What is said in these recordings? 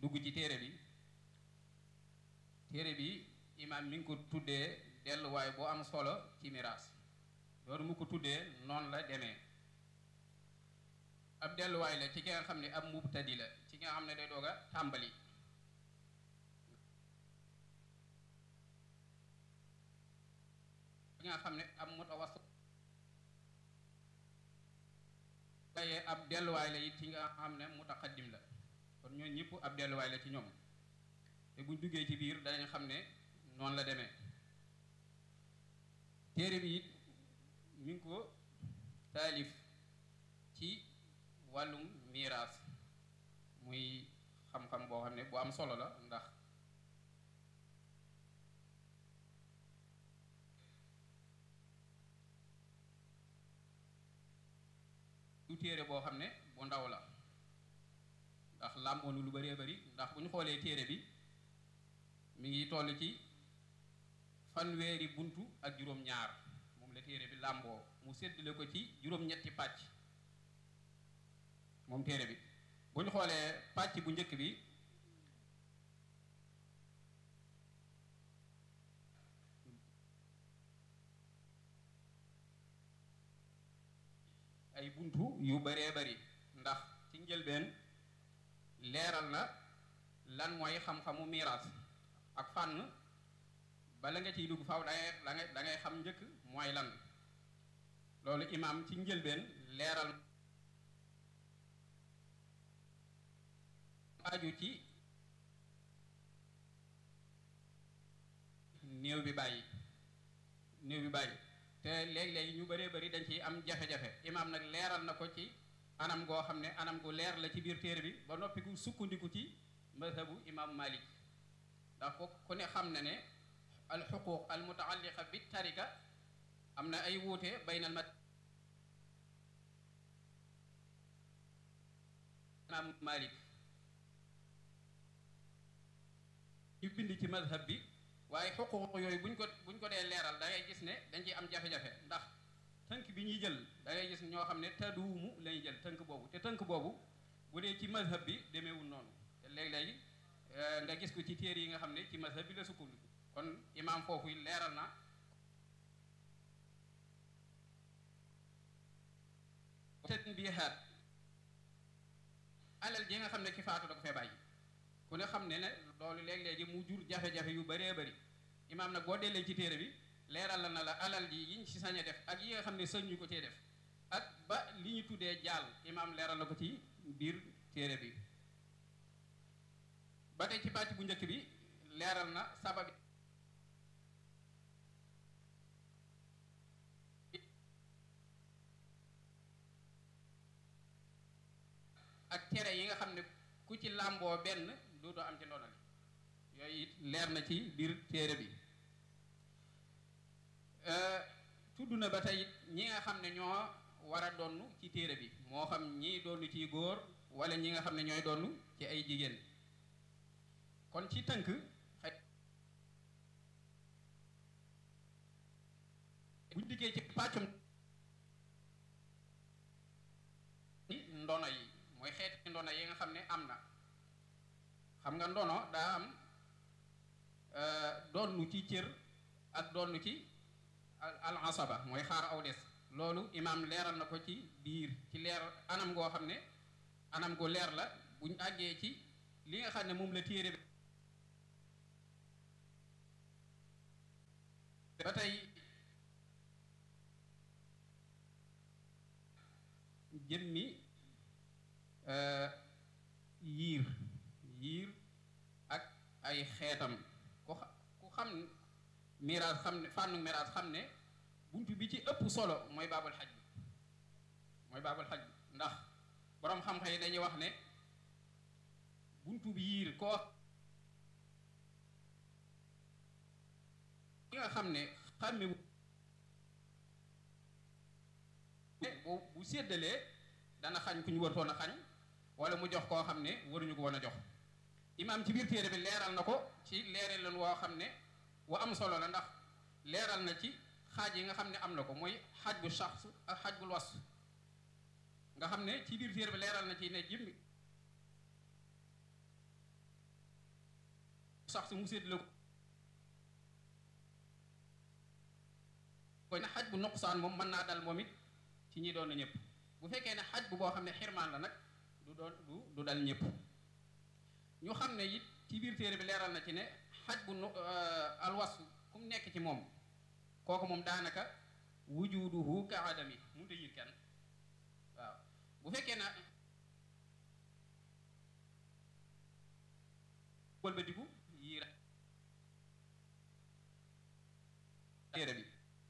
dugg ci téere bi imaam mi ngi ko tuddee delluwaay boo am solo ci miraas loolu mu ko tuddee noonu la demee ab delluwaay la ci ki nga xam ne ab mubtadi la ci ki nga xam ne day doog a tàmbali ki nga xam ne ab mutawassit waaye ab delluwaay la it ci nga xam ne mutaqaddim la kon ñoo ñëpp ab delluwaay la ci ñoom te buñ duggee ci biir danañ xam ne noonu la demee téere bi it mi ngi ko taalif ci wàllum miiraas muy xam-xam boo xam ne bu am solo la ndax du téere boo xam ne bu ndaw la ndax làmboonu lu bëree bëri ndax bu ñu xoolee téere bi mi ngi toll ci fanweeri buntu ak juróom-ñaar moom la téere bi làmboo mu séddale ko ci juróom-ñetti pàcc moom téere bi bu ñu xoolee pàcc bu njëkk bi ay buntu yu bëree bëri ndax ci njëlbeen leeral na lan mooy xam-xamu miiraas ak fànn bala nga ciy dugg faaw da ngay xam njëkk mooy lan loolu imaam ci njëlbeen leeral aju ci néew bi bàyyi te léeg-léeg ñu bëree bëri dañ ciy am jafe-jafe imaam nag leeral na ko ci anam goo xam ne anam gu leer la ci biir téere bi ba noppi ku sukkandiku ci mazhabu imaam Malik ndax ku ne xam na ne al xuquuq al mutaalliqa bi tarika am na ay wuute baynal imaam Malik ñu bind ci mazhab bi waaye xuquuq yooyu buñ ko dee leeral da ngay gis ne dañ ciy am jafe-jafe ndax tënk bi ñuy jël da ngay gis ñoo xam ne taduumu lañuy jël tënk boobu te tënk boobu bu dee ci mazhab bi demeewul noonu te léeg-léegi nga gis ko ci téere yi nga xam ne ci mazhab bi la sukkandiku kon imaam foofu leeral na tanbihaat alal ji nga xam ne ki faatu da ko fee bàyyi ku ne xam ne loolu léeg-léegi mu jur jafe-jafe yu bëree bëri imaam nag boo dellee ci téere bi leeral la na la alal ji yiñ ci sañ a def ak yi nga xam ne sëñ ñu ko cee def ak ba li ñu tuddee jaal imaam leeral na ko ci biir téere bi ba tey ci pàcc bu njëkk bi leeral na sabab ak tere yi nga xam ne ku ci làmboo benn dootoo am ci ndono li yooyu it leer na ci biir téere bi tudd na ba tey ñi nga xam ne ñoo war a donn ci téere bi moo xam ñiy donn ci góor wala ñi nga xam ne ñooy donn ci ay jigéen kon ci tënk buñ dikkee ci pàccum ndono yi mooy xeeti ndono yi nga xam ne am na xam nga ndono daa am donnu ci cër ak donnu ci al asaba mooy xaar aw des loolu imaam leeral na ko ci biir ci leer anam goo xam ne anam gu leer la buñ àggee ci li nga xam ne moom la téere ba tey jëmmi yiir ak ay xeetam ku xam miraas xam ne fànnu miraas xam ne bunt bi ci ëpp solo mooy baabul xaj bi ndax boroom xam-xam yi dañuy wax ne buntu bi yiir koo ki nga xam ne xàmme bu séddalee dana xañ ku ñu wartoon a xañ wala mu jox koo xam ne waruñu ko woon a jox imaam ci biir téere bi leeral na ko ci leeral leen woo xam ne wa am solo la ndax leeral na ci xaaj yi nga xam ne am na ko mooy xaaj bu shaxs ak xaaj bul was nga xam ne ci biir téere bi leeral na ci ne jëmmi sax si mu séddale koy na xaj bu nuqsaan moom mën naa dal moom it ci ñi doon na ñëpp bu fekkee ne xaj bu boo xam ne xirmaan la nag du dal ñëpp ñu xam ne it ci biir téere bi leeral na ci ne xaj bu alwasu ku mu nekk ci moom kooku moom daanaka wujuduhu ka adami mënut a yir kenn waaw bu fekkee na wëlbatiku yii téere bi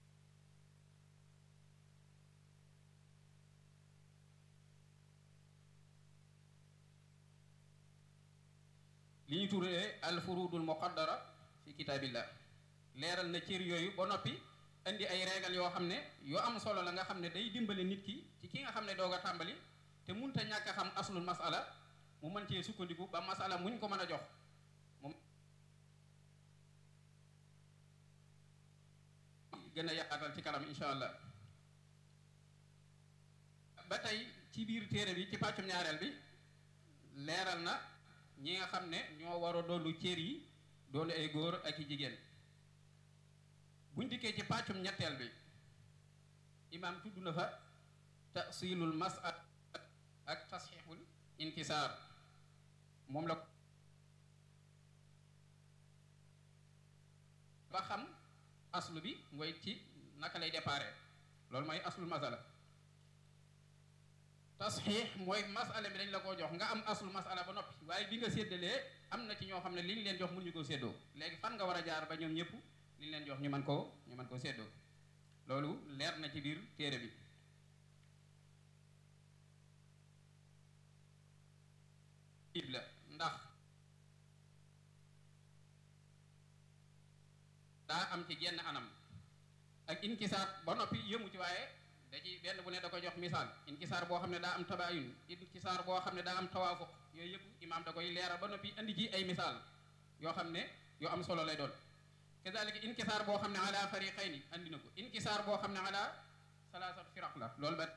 li ñu tuddee al furudul muqaddara fi kitaabillah leeral na cër yooyu ba noppi indi ay régal yoo xam ne yoo am solo la nga xam ne day dimbale nit ki ci ki nga xam ne doog a tàmbali te munta ñàkk a xam aslul masala mu mën cee sukkandiku ba masala muñ ko mën a jox moom gën a yaatal ci kanam insha allah ba tey ci biir téere bi ci pàccum ñaareel bi leeral na ñi nga xam ne ñoo war a doolu cër yi doolu ay góor ak i jigéen buñ dikkee ci pàccum ñetteel bi imaam tudd na fa tasilul mas'al ak tasxiixul inkisaar moom la ba xam aslu bi mooy ci naka lay déparé loolu mooy aslul masala tasxiix mooy masala bi dañ la koo jox nga am aslul masala ba noppi waaye bi nga séddalee am na ci ñoo xam ne li ñu leen jox mënuñu koo séddoo léegi fan nga war a jaar ba ñoom ñëpp li ñu leen jox ñu mën koo séddoo loolu leer na ci biir téere bi la ndax daa am ci genn anam ak inkisaar ba noppi yëmu ci waaye da ci benn bu ne da koy jox misaal inkisaar boo xam ne daa am tabaayun inkisaar boo xam ne daa am tawaafuq yooyu yëpp imaam da koy leeral ba noppi indi ci ay misaal yoo xam ne yoo am solo lay doon kazalika inkisaar boo xam ne ala fariqayni andi na ko inkisaar boo xam ne ala salaasat firaq la loolu ba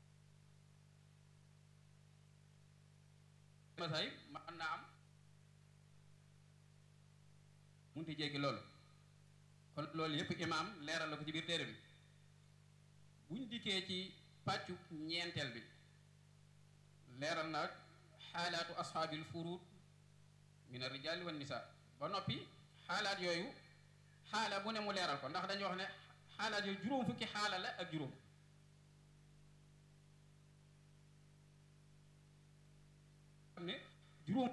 masay mën naa am munti jéggi loolu kon loolu yëpp imaam leeral la ko ci biir téere bi buñ dikkee ci pàccu ñeenteel bi leeral na xaalaatu ashaabil furuud min ar-rijaali wan nisaa ba noppi xaalaat yooyu xaala bu ne mu leeral ko ndax dañuy wax ne xaalaat yooyu juróom fukki xaala la ak juróom ne juróom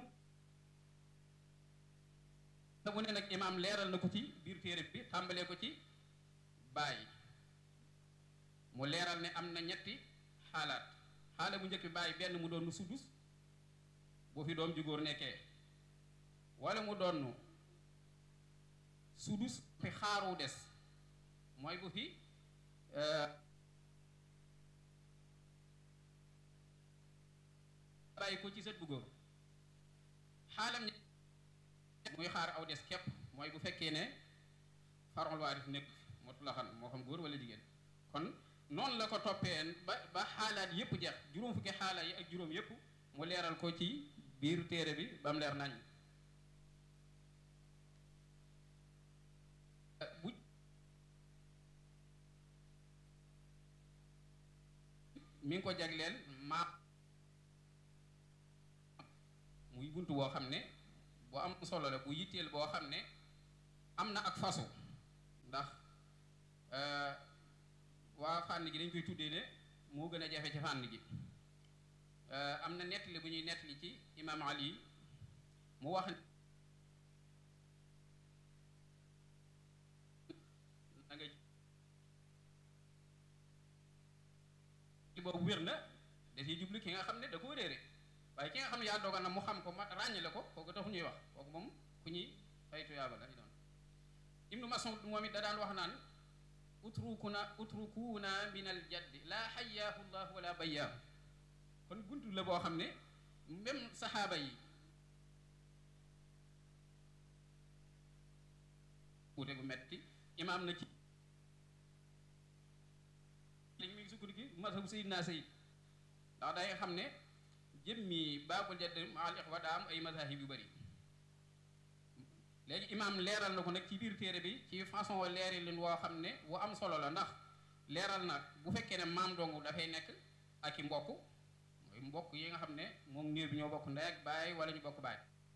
da bu ne nag imaam leeral na ko ci biir téere bi tàmbalee ko ci bàyyi mu leeral ne am na ñetti xaalaat xaala bu njëkk bi bàyyi benn mu doon sudus boo fi doom ju góor nekkee wala mu doon sudus fi xaaru des mooy bu fi bàyyi ko ci sët bu góor xaalam muy xaar aw des képp mooy bu fekkee ne farol waaris nekk motu la xam moo xam góor wala jigéen kon noonu la ko toppee ba xaalaat yépp jeex juróom fukki xaalaat yi ak juróom yépp mu leeral ko ci biir téere bi ba mu leer nañ bu mi ngi ko jagleel maa muy buntu boo xam ne bu am solo la bu yitteel boo xam ne am na ak fasu ndax waa fànn gi dañ koy tuddee ne moo gën a jafe ci fànn gi am na nettali bu ñuy nettali ci imaam Ali mu wax da nga boobu wér na dafay jublu ki nga xam ne da koo réere waaye ki nga xam ne yaa dogal na mu xam ko ma ràññale ko kooku taxu ñuy wax kooku moom ku ñuy faytu yaaba la doon Ibnu Mas'ud moom it da daan wax naan utrukuna min al jaddi laa xayyaahu llah wala bayyaahu kon buntu la boo xam ne même saxaaba yi wuute bu metti imaam na ci lañ muy sukkandiku mazhabu Sayyidina Sayyid ndax day xam ne jëmmi baabul jadd maal ixwa daa am ay mazahib yu bëri léegi imaam leeral na ko nag ci biir téere bi ci façon leeri lin woo xam ne wu am solo la ndax leeral na bu fekkee ne maam dong dafay nekk ak i mbokk mooy mbokk yi nga xam ne moom néew bi ñoo bokk ndey ak baay wala ñu bokk baay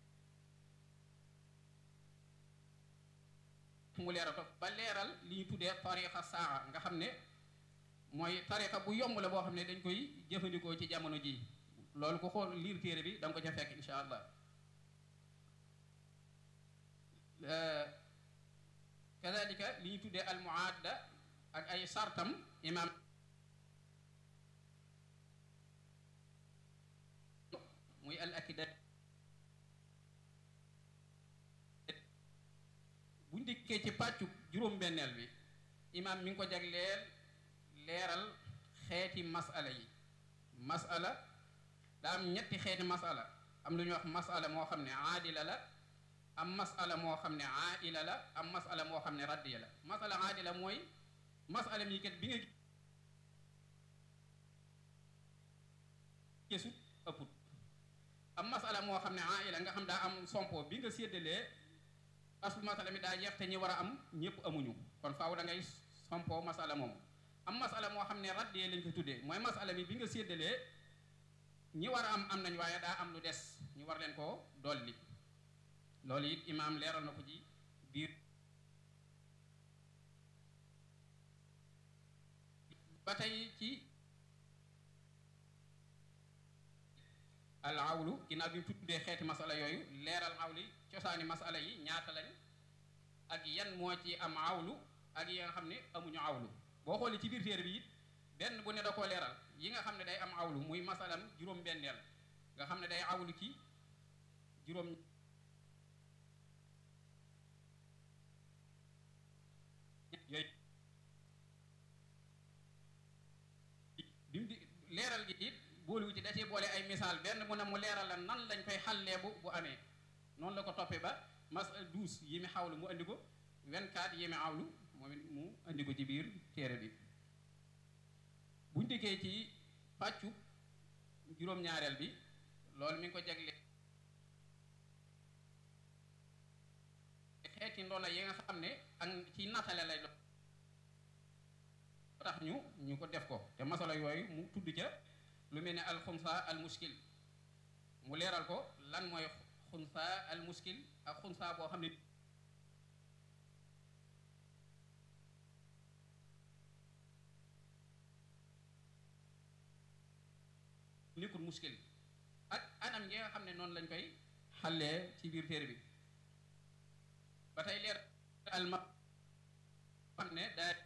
mu leeral ko ba leeral li ñu tuddee tariqa saa nga xam ne mooy tariqa bu yomb la boo xam ne dañ koy jëfandikoo ci jamono ji loolu ku xool liir téere bi da nga ko ca fekk insha allah kadalika li ñu tuddee almuaada ak ay sartam imaam muy al akida bu ndikkee ci pàccu juróom-benneel bi imaam mi ngi ko jagleel leeral xeeti masala yi masala daa am ñetti xeeti masala am lu ñuy wax masala moo xam ne aadila la am masala moo xam ne aila la am masala moo xam ne raddiya la masala aadila mooy masala mi kat bi nga gisut ëpput am masala moo xam ne aila nga xam daa am sompo bi nga séddalee asul masala mi daa jeex te ñi war a am ñëpp amuñu kon faaw da ngay sompo masala moomu am masala moo xam ne raddiya lañ ko tuddee mooy masala mi bi nga séddalee ñi war a am nañ waaye daa am lu des ñu war leen koo dolli loolu it imaam leeral na ko ci biir ba tey ci al awlu ginnaaw bi mu tuddee xeeti masala yooyu leeral awlu cosaani masala yi ñaata lañ ak yan moo ci am awlu ak yi nga xam ne amuñu awlu boo xoolee ci biir téere bi it benn bu ne da koo leeral yi nga xam ne day am awlu muy masalam juróom-benneel nga xam ne day awlu ci juróom yooyu bi mu di leeral gi it boolu ci da cee boole ay misaal benn mu ne mu leeral la nan lañ koy xàllee bu amee noonu la ko toppee ba masal 12 yi mi xawlu mu andi ko 24 yi mi awlu moom it mu andi ko ci biir téere bi buñ dikkee ci pàccu juróom-ñaareel bi loolu mi ngi ko jagle xeeti ndono yi nga xam ne ak ci natale lay doon tax ñu ko def ko te masala yooyu mu tudd ca lu mel ne alxunsa al muskil mu leeral ko lan mooy xunsa al muskil ak xunsa boo xam ne nekkul muskil ak anam yi nga xam ne noonu lañ koy xàllee ci biir téere bi ba tey leer alma xam ne daa